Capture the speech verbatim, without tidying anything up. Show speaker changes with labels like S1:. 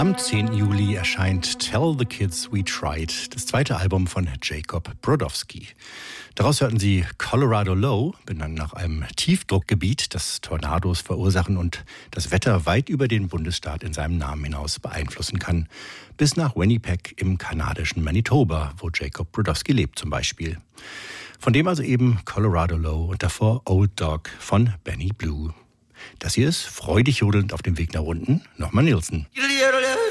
S1: Am zehnten Juli erscheint Tell the Kids We Tried, das zweite Album von Jacob Brodowski. Daraus hörten Sie Colorado Low, benannt nach einem Tiefdruckgebiet, das Tornados verursachen und das Wetter weit über den Bundesstaat in seinem Namen hinaus beeinflussen kann. Bis nach Winnipeg im kanadischen Manitoba, wo Jacob Brodowski lebt zum Beispiel. Von dem also eben Colorado Low und davor Old Dog von Benny Blue. Das hier ist freudig jodelnd auf dem Weg nach unten, nochmal Nilsson.
S2: Diddle-diddle-diddle.